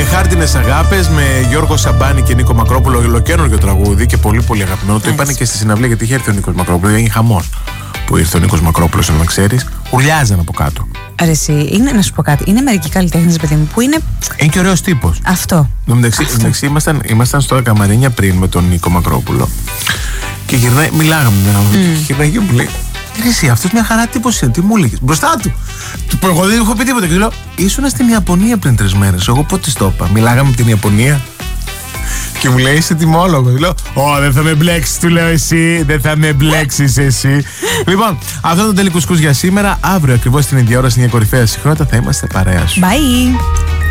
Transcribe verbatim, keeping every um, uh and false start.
Χάρτινες Αγάπες με Γιώργο Σαμπάνη και Νίκο Μακρόπουλο. Ολοκαίνουργιο τραγούδι και πολύ πολύ αγαπημένο. Το είπανε και στη συναυλία γιατί είχε έρθει ο Νίκος Μακρόπουλο. Έγινε χαμός που ήρθε ο Νίκος Μακρόπουλος, αν ξέρεις. Ουρλιάζαν από κάτω. Ρε εσύ, είναι, να σου πω κάτι. Είναι μερικοί καλλιτέχνες, παιδί μου, που είναι. Είναι και ωραίος τύπος. Αυτό. Εντάξει, ήμασταν, ήμασταν στο Καμαρίνια πριν με τον Νίκο Μακρόπουλο. Και γυρνάει, μιλάγαμε με έναν mm. και γυρνάει και μου λέει: ρε εσύ, αυτός μια χαρά τύπος είναι, τι μου έλεγες μπροστά του. Του εγώ δεν έχω πει τίποτα. Και του λέω: ήσουνα στην Ιαπωνία πριν τρεις μέρες. Εγώ πότε στο είπα, μιλάγαμε με την Ιαπωνία. Και μου λέει: είσαι τιμόλογο. Του λέω: Ω, δεν θα με μπλέξεις, του λέω εσύ. Δεν θα με μπλέξεις εσύ. Λοιπόν, αυτό είναι το τελικό σκους για σήμερα. Αύριο ακριβώς την ίδια ώρα, στην κορυφαία συχνότητα, θα είμαστε παρέα σου. Bye.